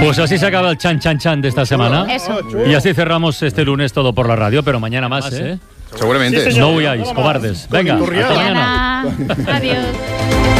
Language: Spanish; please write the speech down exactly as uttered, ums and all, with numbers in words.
Pues así se acaba el chan chan chan de esta semana. Eso. Y así cerramos este lunes todo por la radio, pero mañana más, ¿eh? Seguramente. No huyáis, cobardes. Venga, hasta mañana. Adiós.